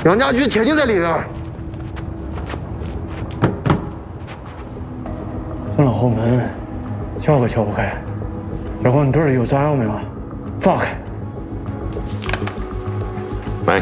杨家驹铁定在里边。 进了后门，撬可撬不开。小伙，你队里有炸药没有？炸开。 没。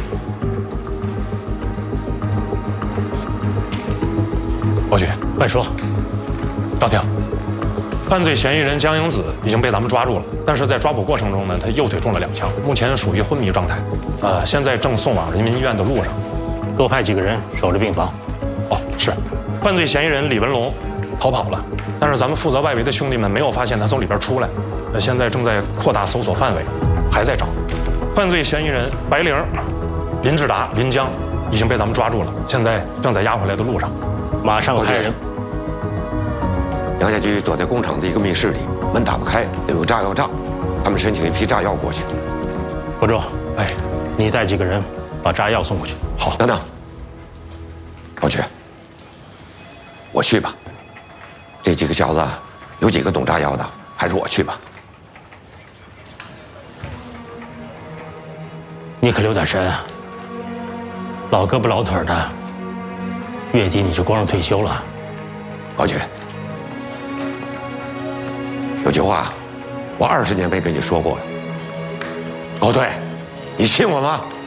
伯爵，快说。赵婷，犯罪嫌疑人江英子已经被咱们抓住了，但是在抓捕过程中呢，他右腿中了2枪，目前属于昏迷状态。现在正送往人民医院的路上。 多派几个人守着病房。 哦，是。犯罪嫌疑人李文龙逃跑了，但是咱们负责外围的兄弟们没有发现他从里边出来，现在正在扩大搜索范围，还在找。犯罪嫌疑人白玲、林志达、林江已经被咱们抓住了，现在正在押回来的路上。 马上派人。 杨家驹躲在工厂的一个密室里，门打不开，有个炸药帐，他们申请一批炸药过去。 伯仲， 哎， 你带几个人把炸药送过去。 好， 等等，宝爵，我去吧。这几个小子有几个懂炸药的，还是我去吧。 你可留点神啊！老胳膊老腿的，月底你就光荣退休了。 宝爵，有句话，我20年没跟你说过了。高队，你信我吗？